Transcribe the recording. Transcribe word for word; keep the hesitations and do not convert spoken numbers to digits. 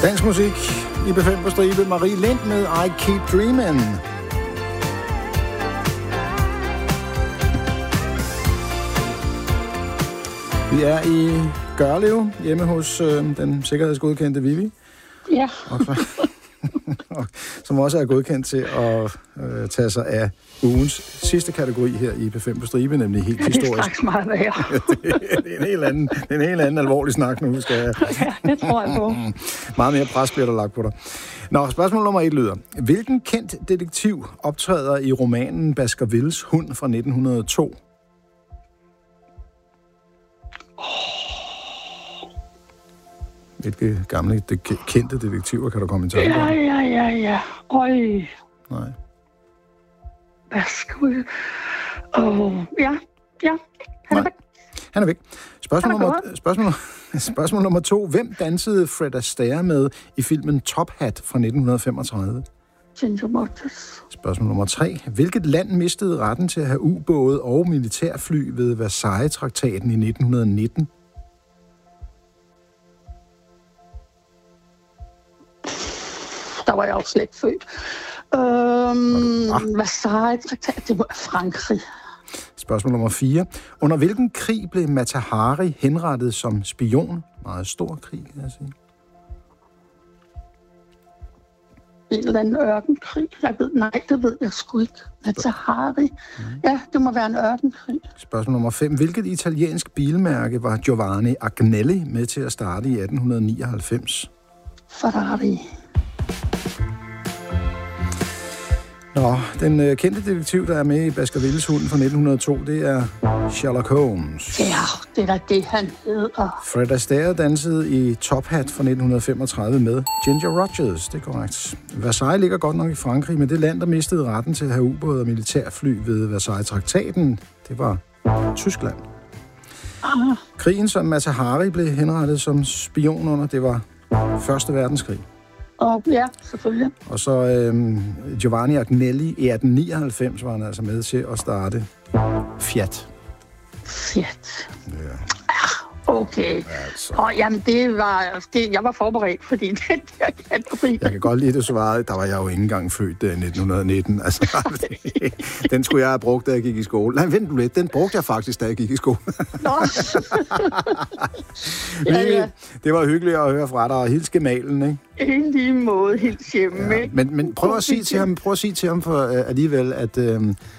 Dansk musik i B fem på stribe. Marie Lind med I Keep Dreamin'. Vi er i Gørlev, hjemme hos øh, den sikkerhedsgodkendte Vivi. Ja. Og, som også er godkendt til at øh, tage sig af ugens sidste kategori her i B fem på stribe, nemlig helt historisk. Det er straks meget værre. det, det, er en helt anden, det er en helt anden alvorlig snak nu, skal jeg. Ja, det tror jeg på. Meget mere pres bliver der lagt på dig. Nå, spørgsmål nummer et lyder. Hvilken kendt detektiv optræder i romanen Baskervilles hund fra nitten hundrede og to? Hvilke gamle, de, kendte detektiver kan du komme i tanke om? Ja, ja, ja, ja. Øj. Nej. Hvad skal vi... Åh, oh, ja, ja. Han er væk. Han er væk. Spørgsmål, nummer, spørgsmål, spørgsmål nummer to. Hvem dansede Fred Astaire med i filmen Top Hat fra nitten femogtredive? Ginger Rogers. Spørgsmål nummer tre. Hvilket land mistede retten til at have ubåde og militærfly ved Versailles-traktaten i nitten nitten? Der var jeg jo slet ikke født. Øhm, Versailles-traktat, det var Frankrig. Spørgsmål nummer fire. Under hvilken krig blev Mata Hari henrettet som spion? Meget stor krig, kan jeg sige. En eller anden ørkenkrig. Jeg ved, nej, det ved jeg sgu ikke. Mata Hari. Mm. Ja, det må være en ørkenkrig. Spørgsmål nummer fem. Hvilket italiensk bilmærke var Giovanni Agnelli med til at starte i atten nioghalvfems? Ferrari. Nå, den øh, kendte detektiv, der er med i Baskervilles hund fra nitten hundrede og to, det er Sherlock Holmes. Ja, det er da det, han hedder. Fred Astaire dansede i Top Hat fra nitten femogtredive med Ginger Rogers, det er korrekt. Versailles ligger godt nok i Frankrig, men det land, der mistede retten til at have ubåde og militærfly ved Versailles-traktaten, det var Tyskland. Ah. Krigen, som Mata Hari blev henrettet som spion under, det var Første Verdenskrig. Og ja, selvfølgelig. Og så øhm, Giovanni Agnelli i atten nioghalvfems var han altså med til at starte Fiat. Fiat. Ja. Okay. Altså. Og jamen, det var, det, jeg var forberedt, fordi den der kategori... Jeg kan godt lide, at du svarede, der var jeg jo ikke engang født der i nitten nitten. Altså, den skulle jeg have brugt, da jeg gik i skole. Nej, vent lidt, den brugte jeg faktisk, da jeg gik i skole. Nå. ja, ja. Det var hyggeligt at høre fra dig, og helt skemalen, ikke? En lige måde, helt hjemme, ja. Men, men prøv at sige til ham, prøv at sige til ham for uh, alligevel, at uh,